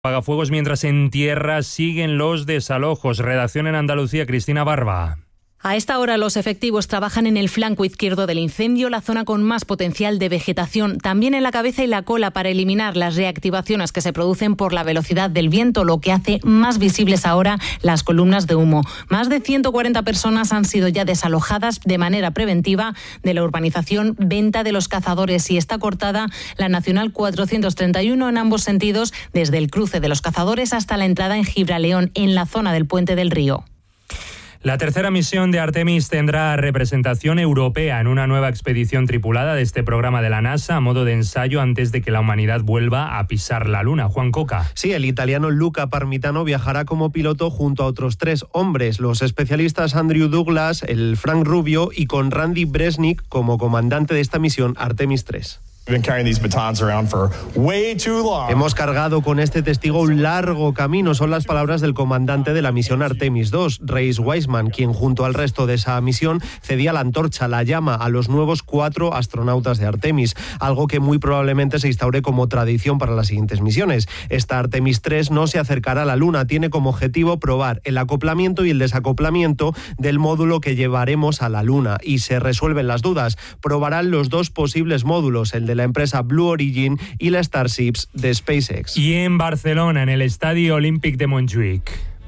Apagafuegos, mientras en tierra siguen los desalojos. Redacción en Andalucía, Cristina Barba. A esta hora los efectivos trabajan en el flanco izquierdo del incendio, la zona con más potencial de vegetación, también en la cabeza y la cola, para eliminar las reactivaciones que se producen por la velocidad del viento, lo que hace más visibles ahora las columnas de humo. Más de 140 personas han sido ya desalojadas de manera preventiva de la urbanización Venta de los Cazadores, y está cortada la Nacional 431 en ambos sentidos, desde el cruce de los Cazadores hasta la entrada en Gibraleón, en la zona del Puente del Río. La tercera misión de Artemis tendrá representación europea en una nueva expedición tripulada de este programa de la NASA a modo de ensayo antes de que la humanidad vuelva a pisar la Luna. Juan Coca. Sí, el italiano Luca Parmitano viajará como piloto junto a otros 3 hombres, los especialistas Andrew Douglas, el Frank Rubio y con Randy Bresnik como comandante de esta misión Artemis 3. Hemos cargado con este testigo un largo camino, son las palabras del comandante de la misión Artemis 2, Reis Wiseman, quien junto al resto de esa misión cedía la antorcha, la llama, a los nuevos 4 astronautas de Artemis, algo que muy probablemente se instaure como tradición para las siguientes misiones. Esta Artemis 3 no se acercará a la Luna, tiene como objetivo probar el acoplamiento y el desacoplamiento del módulo que llevaremos a la Luna, y se resuelven las dudas. Probarán los 2 posibles módulos, el de la empresa Blue Origin y la Starships de SpaceX. Y en Barcelona, en el Estadio Olímpic de Montjuïc.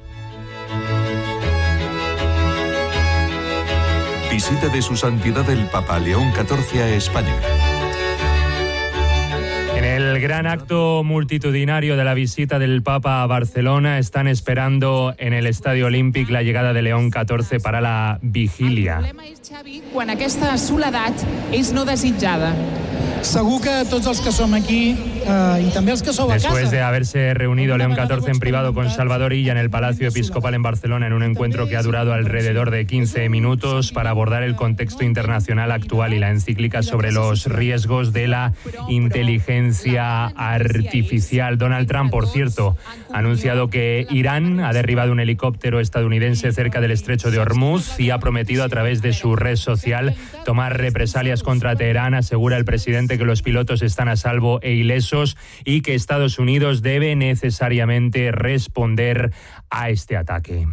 Visita de su santidad el Papa León XIV a España. En el gran acto multitudinario de la visita del Papa a Barcelona, están esperando en el Estadio Olímpic la llegada de León XIV para la vigilia. El problema és, Xavi, quan aquesta soledat és no desitjada. Segur que tots els que som aquí y también los que sou a casa. Después de haberse reunido León XIV en privado con Salvador Illa en el Palacio Episcopal en Barcelona en un encuentro que ha durado alrededor de 15 minutos para abordar el contexto internacional actual y la encíclica sobre los riesgos de la inteligencia artificial. Donald Trump, por cierto, ha anunciado que Irán ha derribado un helicóptero estadounidense cerca del estrecho de Hormuz y ha prometido a través de su red social tomar represalias contra Teherán. Asegura el presidente que los pilotos están a salvo e ilesos y que Estados Unidos debe necesariamente responder a este ataque.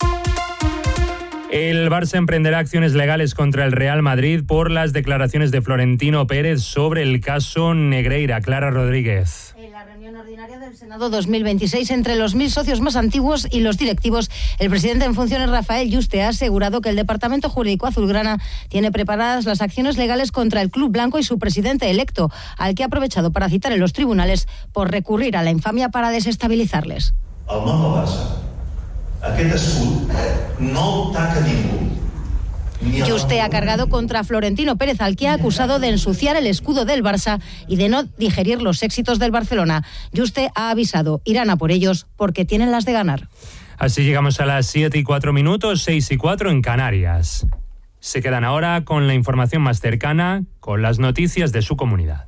El Barça emprenderá acciones legales contra el Real Madrid por las declaraciones de Florentino Pérez sobre el caso Negreira. Clara Rodríguez. En la reunión ordinaria del Senado 2026, entre los 1.000 socios más antiguos y los directivos, el presidente en funciones, Rafael Yuste, ha asegurado que el Departamento Jurídico azulgrana tiene preparadas las acciones legales contra el club blanco y su presidente electo, al que ha aprovechado para citar en los tribunales por recurrir a la infamia para desestabilizarles. El nom del Barça, aquest escut, no taca ningú. Yuste ha cargado contra Florentino Pérez, al que ha acusado de ensuciar el escudo del Barça y de no digerir los éxitos del Barcelona. Yuste ha avisado, irán a por ellos porque tienen las de ganar. Así llegamos a las 7:04, 6:04 en Canarias. Se quedan ahora con la información más cercana, con las noticias de su comunidad.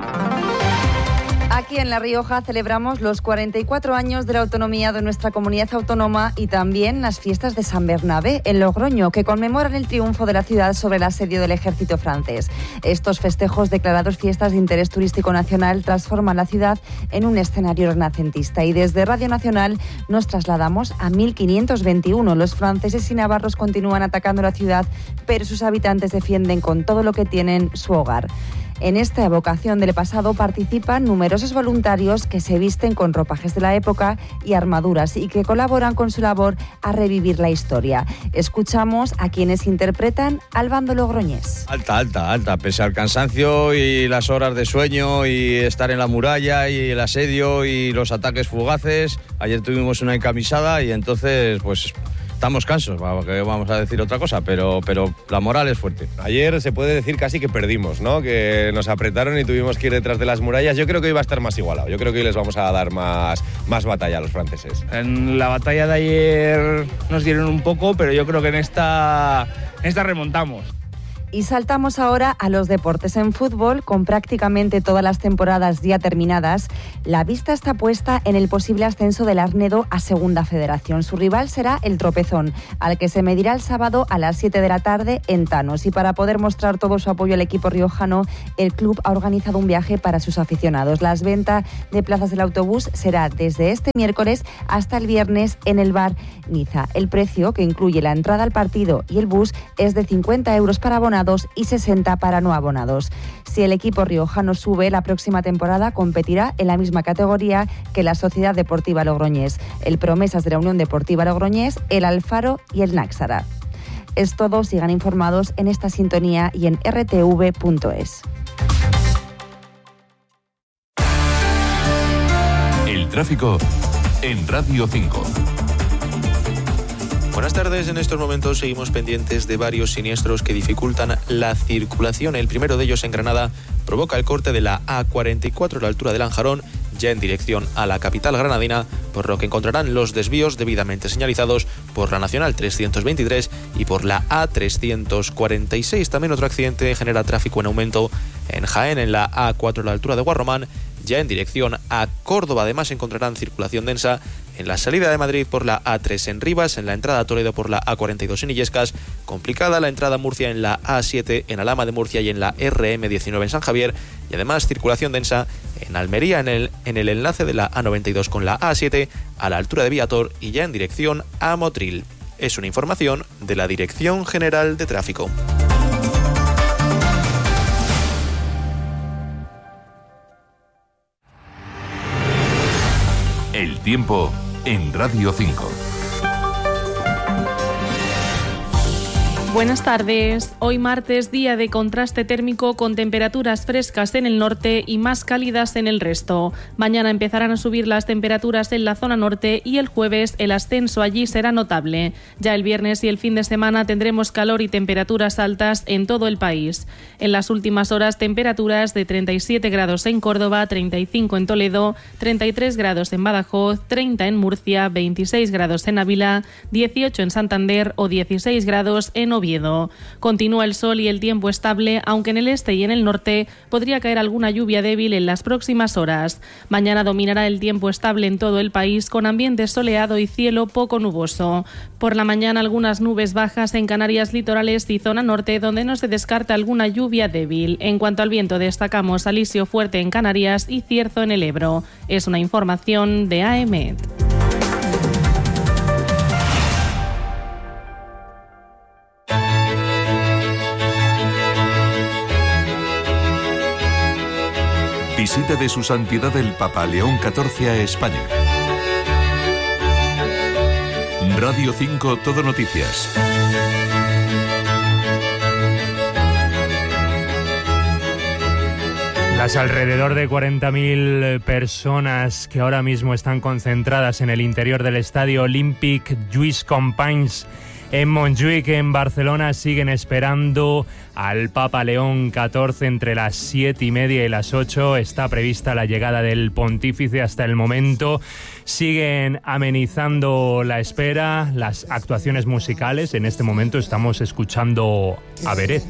Aquí en La Rioja celebramos los 44 años de la autonomía de nuestra comunidad autónoma y también las fiestas de San Bernabé en Logroño, que conmemoran el triunfo de la ciudad sobre el asedio del ejército francés. Estos festejos, declarados fiestas de interés turístico nacional, transforman la ciudad en un escenario renacentista. Y desde Radio Nacional nos trasladamos a 1521. Los franceses y navarros continúan atacando la ciudad, pero sus habitantes defienden con todo lo que tienen su hogar. En esta evocación del pasado participan numerosos voluntarios que se visten con ropajes de la época y armaduras y que colaboran con su labor a revivir la historia. Escuchamos a quienes interpretan al bando logroñés. Alta, pese al cansancio y las horas de sueño y estar en la muralla y el asedio y los ataques fugaces. Ayer tuvimos una encamisada y entonces pues estamos cansos, vamos a decir otra cosa, pero la moral es fuerte. Ayer se puede decir casi que perdimos, ¿no? Que nos apretaron y tuvimos que ir detrás de las murallas. Yo creo que hoy va a estar más igualado. Yo creo que hoy les vamos a dar más batalla a los franceses. En la batalla de ayer nos dieron un poco, pero yo creo que en esta remontamos. Y saltamos ahora a los deportes. En fútbol, con prácticamente todas las temporadas ya terminadas, la vista está puesta en el posible ascenso del Arnedo a Segunda Federación. Su rival será el Tropezón, al que se medirá el sábado a las 7 de la tarde en Tanos. Y para poder mostrar todo su apoyo al equipo riojano, el club ha organizado un viaje para sus aficionados. Las ventas de plazas del autobús será desde este miércoles hasta el viernes en el bar Niza. El precio, que incluye la entrada al partido y el bus, es de 50 euros para abonados y 60 para no abonados. Si el equipo riojano sube, la próxima temporada competirá en la misma categoría que la Sociedad Deportiva Logroñés, el Promesas de la Unión Deportiva Logroñés, el Alfaro y el Náxara. Es todo, sigan informados en esta sintonía y en rtv.es. El tráfico en Radio 5. Buenas tardes. En estos momentos seguimos pendientes de varios siniestros que dificultan la circulación. El primero de ellos en Granada provoca el corte de la A44 a la altura de Lanjarón, ya en dirección a la capital granadina, por lo que encontrarán los desvíos debidamente señalizados por la Nacional 323 y por la A346. También otro accidente genera tráfico en aumento en Jaén, en la A4 a la altura de Guarromán, ya en dirección a Córdoba. Además encontrarán circulación densa en la salida de Madrid por la A3 en Rivas, en la entrada a Toledo por la A42 en Illescas, complicada la entrada a Murcia en la A7, en Alhama de Murcia y en la RM19 en San Javier, y además circulación densa en Almería en el enlace de la A92 con la A7 a la altura de Viator y ya en dirección a Motril. Es una información de la Dirección General de Tráfico. El tiempo en Radio 5. Buenas tardes. Hoy martes, día de contraste térmico con temperaturas frescas en el norte y más cálidas en el resto. Mañana empezarán a subir las temperaturas en la zona norte y el jueves el ascenso allí será notable. Ya el viernes y el fin de semana tendremos calor y temperaturas altas en todo el país. En las últimas horas, temperaturas de 37 grados en Córdoba, 35 en Toledo, 33 grados en Badajoz, 30 en Murcia, 26 grados en Ávila, 18 en Santander o 16 grados en Oviedo. Continúa el sol y el tiempo estable, aunque en el este y en el norte podría caer alguna lluvia débil en las próximas horas. Mañana dominará el tiempo estable en todo el país, con ambiente soleado y cielo poco nuboso. Por la mañana algunas nubes bajas en Canarias litorales y zona norte, donde no se descarta alguna lluvia débil. En cuanto al viento, destacamos alisio fuerte en Canarias y cierzo en el Ebro. Es una información de AEMET. Visita de su santidad el Papa León XIV a España. Radio 5 Todo Noticias. Las alrededor de 40.000 personas que ahora mismo están concentradas en el interior del estadio Olympique Lluís Companys en Montjuïc, en Barcelona, siguen esperando al Papa León XIV entre las 7:30 y las 8. Está prevista la llegada del pontífice. Hasta el momento siguen amenizando la espera, las actuaciones musicales. En este momento estamos escuchando a Beret.